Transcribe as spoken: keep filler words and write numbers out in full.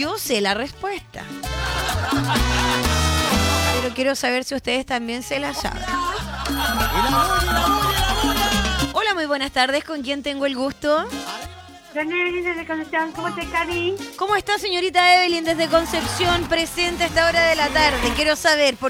yo sé la respuesta. Pero quiero saber si ustedes también se la saben. Hola, muy buenas tardes. ¿Con quién tengo el gusto? Evelyn desde Concepción, ¿cómo te, Cari? ¿Cómo está, señorita Evelyn desde Concepción, presente a esta hora de la tarde? Quiero saber, ¿por